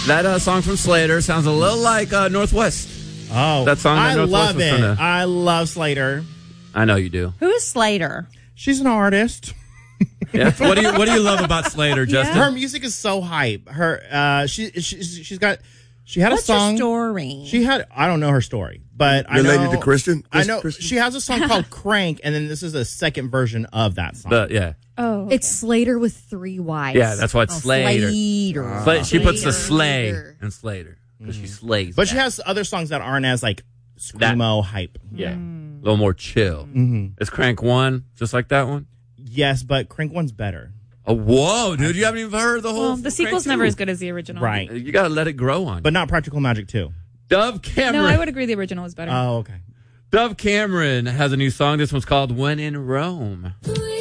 That song from Slater sounds a little like Northwest. Oh, that song. I Northwest love it. Was I love Slater. I know you do. Who is Slater? She's an artist. Yeah. What do you love about Slater, Justin? Her music is so hype. Her she had What's a song. Her story? I don't know her story, but I Related know to Christian? I know Christian? she has a song called Crank, and then this is a second version of that song. Yeah. Oh, okay. It's Slater with 3 Y's. Yeah, that's why it's Slater. She puts the slay Slater. in Slater because she slays. But she has other songs that aren't as like screamo hype. Yeah, a little more chill. Mm-hmm. Is Crank 1 just like that one? Yes, but Crank 1's better. Oh, whoa, dude! You haven't even heard the whole. Well, the sequel's never as good as the original. Right. You got to let it grow on. But not Practical Magic 2. Dove Cameron. No, I would agree the original is better. Oh, okay. Dove Cameron has a new song. This one's called "When in Rome."